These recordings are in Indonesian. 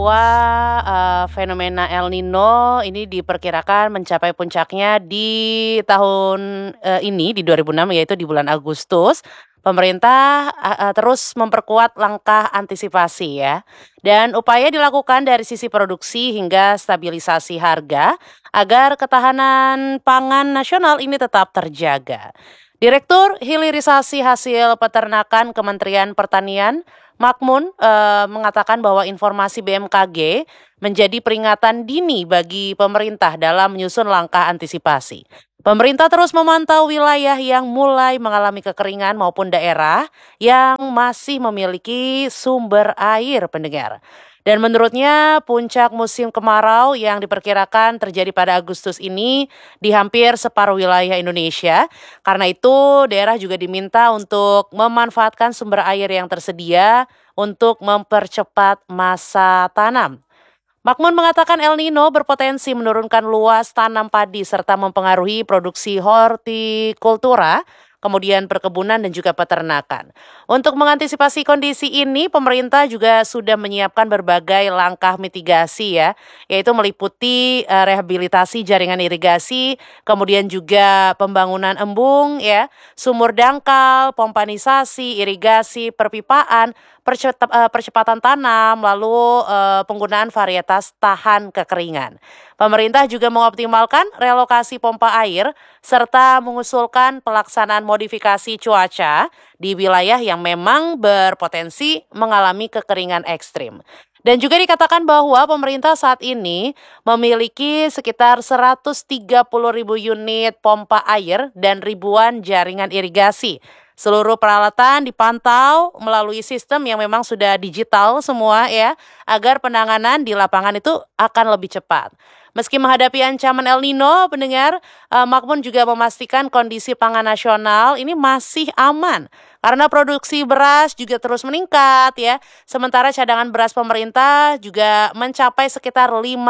Bahwa, fenomena El Nino ini diperkirakan mencapai puncaknya di tahun, ini di 2006 yaitu di bulan Agustus. Pemerintah, terus memperkuat langkah antisipasi ya, dan upaya dilakukan dari sisi produksi hingga stabilisasi harga agar ketahanan pangan nasional ini tetap terjaga. Direktur Hilirisasi Hasil Peternakan Kementerian Pertanian Makmun mengatakan bahwa informasi BMKG menjadi peringatan dini bagi pemerintah dalam menyusun langkah antisipasi. Pemerintah terus memantau wilayah yang mulai mengalami kekeringan maupun daerah yang masih memiliki sumber air pendengar. Dan menurutnya puncak musim kemarau yang diperkirakan terjadi pada Agustus ini di hampir separuh wilayah Indonesia. Karena itu daerah juga diminta untuk memanfaatkan sumber air yang tersedia untuk mempercepat masa tanam. Makmun mengatakan El Nino berpotensi menurunkan luas tanam padi serta mempengaruhi produksi hortikultura, kemudian perkebunan dan juga peternakan. Untuk mengantisipasi kondisi ini, pemerintah juga sudah menyiapkan berbagai langkah mitigasi ya, yaitu meliputi rehabilitasi jaringan irigasi, kemudian juga pembangunan embung ya, sumur dangkal, pompanisasi, irigasi, perpipaan, percepatan tanam, lalu penggunaan varietas tahan kekeringan. Pemerintah juga mengoptimalkan relokasi pompa air serta mengusulkan pelaksanaan modifikasi cuaca di wilayah yang memang berpotensi mengalami kekeringan ekstrim. Dan juga dikatakan bahwa pemerintah saat ini memiliki sekitar 130.000 unit pompa air dan ribuan jaringan irigasi. Seluruh peralatan dipantau melalui sistem yang memang sudah digital semua ya, agar penanganan di lapangan itu akan lebih cepat. Meski menghadapi ancaman El Nino, pendengar, Makmun juga memastikan kondisi pangan nasional ini masih aman. Karena produksi beras juga terus meningkat ya. Sementara cadangan beras pemerintah juga mencapai sekitar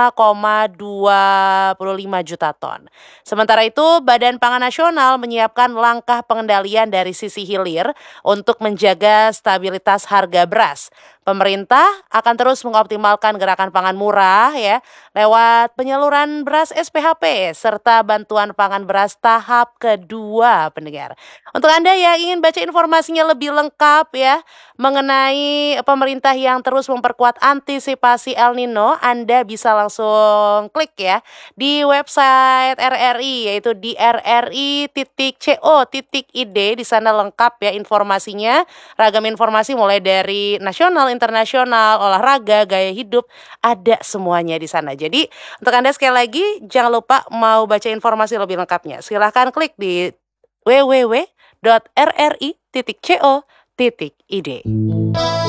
5,25 juta ton. Sementara itu, Badan Pangan Nasional menyiapkan langkah pengendalian dari sisi hilir untuk menjaga stabilitas harga beras. Pemerintah akan terus mengoptimalkan gerakan pangan murah ya lewat penyaluran beras SPHP serta bantuan pangan beras tahap kedua, pendengar. Untuk Anda yang ingin baca informasinya lebih lengkap ya mengenai pemerintah yang terus memperkuat antisipasi El Nino, Anda bisa langsung klik ya di website RRI yaitu di rri.co.id. Di sana lengkap ya informasinya, ragam informasi mulai dari nasional, internasional, olahraga, gaya hidup, ada semuanya di sana. Jadi untuk Anda sekali lagi jangan lupa mau baca informasi lebih lengkapnya, silahkan klik di www.rri.co.id.